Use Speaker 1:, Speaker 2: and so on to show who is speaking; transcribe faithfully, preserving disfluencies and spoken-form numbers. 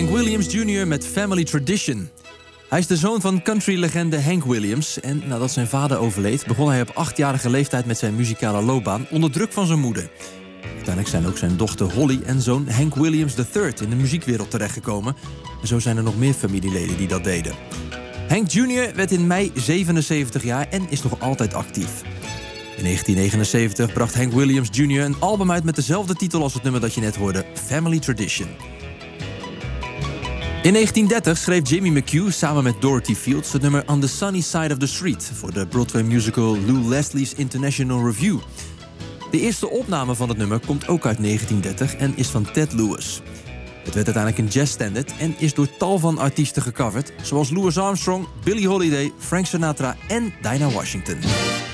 Speaker 1: Hank Williams junior met Family Tradition. Hij is de zoon van countrylegende Hank Williams. En nadat zijn vader overleed, begon hij op achtjarige leeftijd met zijn muzikale loopbaan onder druk van zijn moeder. Uiteindelijk zijn ook zijn dochter Holly en zoon Hank Williams de derde in de muziekwereld terechtgekomen. En zo zijn er nog meer familieleden die dat deden. Hank junior werd in mei zevenenzeventig jaar en is nog altijd actief. In negentien negenenzeventig bracht Hank Williams junior een album uit met dezelfde titel als het nummer dat je net hoorde, Family Tradition. In negentien dertig schreef Jimmy McHugh samen met Dorothy Fields het nummer On the Sunny Side of the Street voor de Broadway musical Lou Leslie's International Review. De eerste opname van het nummer komt ook uit negentien dertig en is van Ted Lewis. Het werd uiteindelijk een jazzstandard en is door tal van artiesten gecoverd, zoals Louis Armstrong, Billie Holiday, Frank Sinatra en Dinah Washington.